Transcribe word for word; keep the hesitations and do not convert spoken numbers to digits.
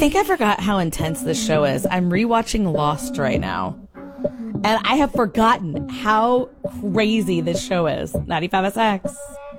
think I forgot how intense this show is. I'm rewatching Lost right now. And I have forgotten how crazy this show is. ninety-five S X.